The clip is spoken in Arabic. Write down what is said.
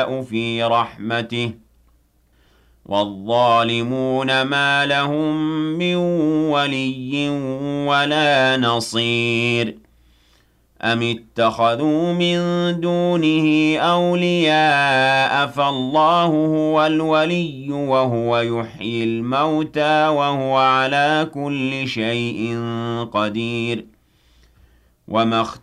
يَشَاءُ فِي رَحْمَتِهِ ۚ وَالظَّالِمُونَ مَا لَهُم مِّن وَلِيٍّ وَلَا نَصِيرٍ أَمِ اتَّخَذُوا مِن دُونِهِ أَوْلِيَاءَ فَاللَّهُ هُوَ الْوَلِيُّ وَهُوَ يُحْيِي الْمَوْتَىٰ وَهُوَ عَلَىٰ كُلِّ شَيْءٍ قَدِيرٌ وَمَا